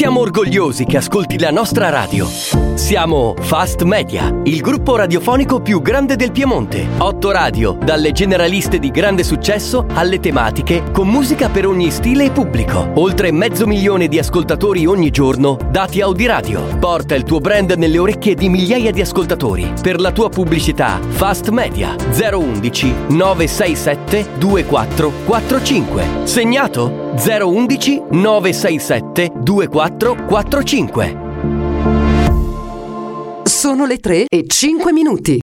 Siamo orgogliosi che ascolti la nostra radio. Siamo Fast Media, il gruppo radiofonico più grande del Piemonte. 8 radio, dalle generaliste di grande successo alle tematiche, con musica per ogni stile e pubblico. Oltre 500.000 di ascoltatori ogni giorno, dati Audiradio. Porta il tuo brand nelle orecchie di migliaia di ascoltatori. Per la tua pubblicità, Fast Media 011 967 2445. Segnato? 011 967 2445. Sono le 3:05.